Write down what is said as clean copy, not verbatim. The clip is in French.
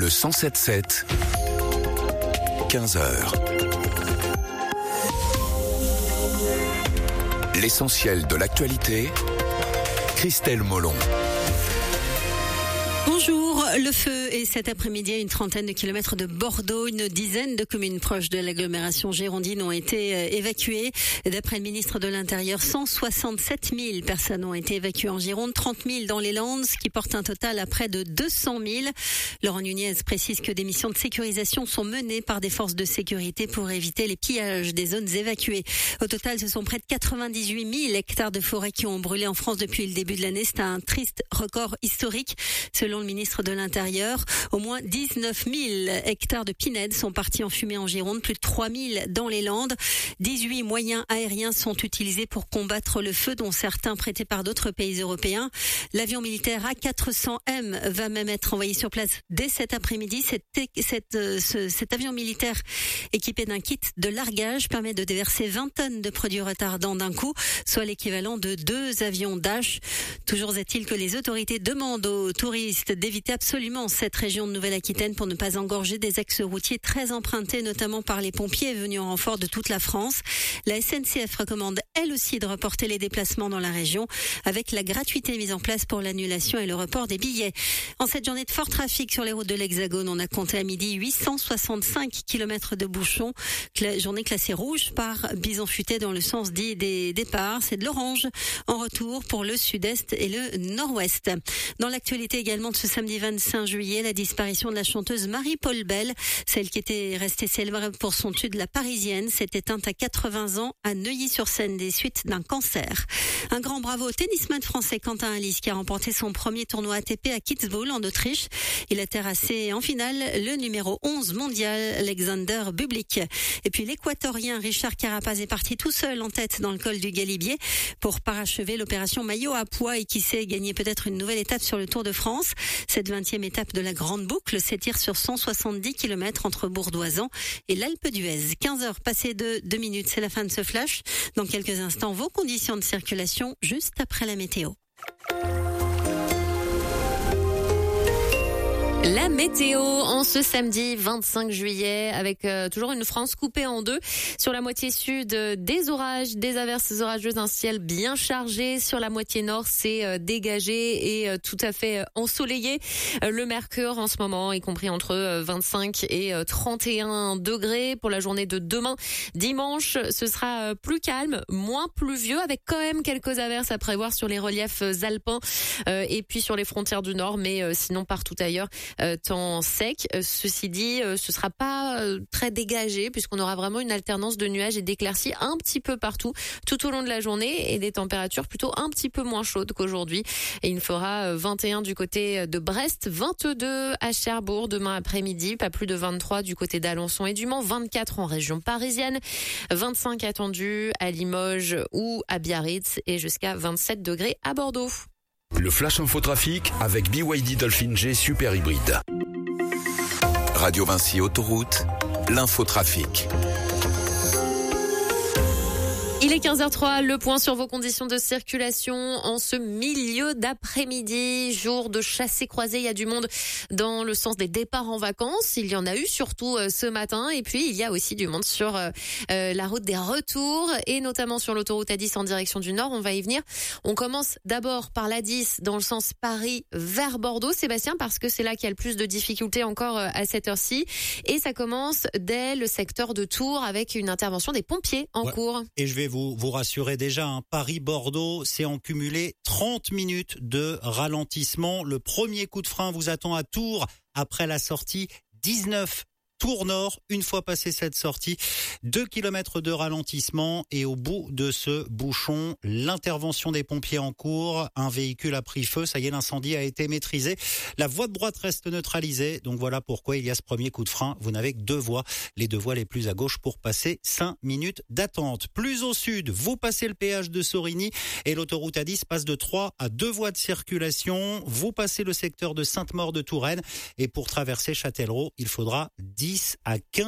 Le 107.7, 15h. L'essentiel de l'actualité, Christelle Molon. Bonjour, le feu est cet après-midi à une trentaine de kilomètres de Bordeaux. Une dizaine de communes proches de l'agglomération girondine ont été évacuées. D'après le ministre de l'Intérieur, 167 000 personnes ont été évacuées en Gironde, 30 000 dans les Landes, ce qui porte un total à près de 200 000. Laurent Nunez précise que des missions de sécurisation sont menées par des forces de sécurité pour éviter les pillages des zones évacuées. Au total, ce sont près de 98 000 hectares de forêt qui ont brûlé en France depuis le début de l'année. C'est un triste record historique. Selon le ministre de l'Intérieur, au moins 19 000 hectares de pinèdes sont partis en fumée en Gironde, plus de 3 000 dans les Landes. 18 moyens aériens sont utilisés pour combattre le feu, dont certains prêtés par d'autres pays européens. L'avion militaire A400M va même être envoyé sur place dès cet après-midi. Cet avion militaire équipé d'un kit de largage permet de déverser 20 tonnes de produits retardants d'un coup, soit l'équivalent de 2 avions Dash. Toujours est-il que les autorités demandent aux touristes d'éviter absolument cette région de Nouvelle-Aquitaine pour ne pas engorger des axes routiers très empruntés, notamment par les pompiers venus en renfort de toute la France. La SNCF recommande elle aussi de reporter les déplacements dans la région avec la gratuité mise en place pour l'annulation et le report des billets. En cette journée de fort trafic sur les routes de l'Hexagone, on a compté à midi 865 km de bouchons. Journée classée rouge par Bison Futé dans le sens dit des départs. C'est de l'orange en retour pour le sud-est et le nord-ouest. Dans l'actualité également de ce samedi 25 juillet, la disparition de la chanteuse Marie-Paul Bell, celle qui était restée célèbre pour son tube La Parisienne, s'est éteinte à 80 ans à Neuilly-sur-Seine des suites d'un cancer. Un grand bravo au tennisman français Quentin Halys qui a remporté son premier tournoi ATP à Kitzbühel en Autriche. Il a terrassé en finale le numéro 11 mondial Alexander Bublik. Et puis l'équatorien Richard Carapaz est parti tout seul en tête dans le col du Galibier pour parachever l'opération maillot à pois et qui sait gagner peut-être une nouvelle étape sur le Tour de France. Cette 20e étape de la Grande Boucle s'étire sur 170 km entre Bourdoisan et l'Alpe d'Huez. 15h passées de 2 minutes, c'est la fin de ce flash. Dans quelques instants, vos conditions de circulation juste après la météo. La météo en ce samedi 25 juillet avec toujours une France coupée en deux. Sur la moitié sud, des orages, des averses orageuses, un ciel bien chargé. Sur la moitié nord, c'est dégagé et tout à fait ensoleillé. Le mercure en ce moment, y compris entre 25 et 31 degrés. Pour la journée de demain, dimanche, ce sera plus calme, moins pluvieux, avec quand même quelques averses à prévoir sur les reliefs alpins et puis sur les frontières du nord, mais sinon partout ailleurs. Temps sec. Ceci dit, ce sera pas très dégagé puisqu'on aura vraiment une alternance de nuages et d'éclaircies un petit peu partout tout au long de la journée et des températures plutôt un petit peu moins chaudes qu'aujourd'hui. Et il fera 21 du côté de Brest, 22 à Cherbourg demain après-midi, pas plus de 23 du côté d'Alençon et du Mans, 24 en région parisienne, 25 attendus à Limoges ou à Biarritz et jusqu'à 27 degrés à Bordeaux. Le Flash Infotrafic avec BYD Dolphin G Super Hybride. Radio Vinci Autoroute, l'infotrafic. Il est 15h03, le point sur vos conditions de circulation en ce milieu d'après-midi, jour de chassé-croisé. Il y a du monde dans le sens des départs en vacances. Il y en a eu surtout ce matin. Et puis, il y a aussi du monde sur la route des retours et notamment sur l'autoroute A10 en direction du nord. On va y venir. On commence d'abord par l'A10 dans le sens Paris vers Bordeaux, Sébastien, parce que c'est là qu'il y a le plus de difficultés encore à cette heure-ci. Et ça commence dès le secteur de Tours avec une intervention des pompiers en cours. Et je vais vous rassurer déjà, Paris-Bordeaux, c'est en cumulé 30 minutes de ralentissement. Le premier coup de frein vous attend à Tours après la sortie 19. Tours Nord, une fois passé cette sortie, 2 km de ralentissement et au bout de ce bouchon, l'intervention des pompiers en cours, un véhicule a pris feu, ça y est, l'incendie a été maîtrisé. La voie de droite reste neutralisée, donc voilà pourquoi il y a ce premier coup de frein. Vous n'avez que 2 voies, les 2 voies les plus à gauche pour passer 5 minutes d'attente. Plus au sud, vous passez le péage de Sorigny et l'autoroute A10 passe de 3 à 2 voies de circulation. Vous passez le secteur de Sainte-Maure de Touraine et pour traverser Châtellerault, il faudra 10 à 15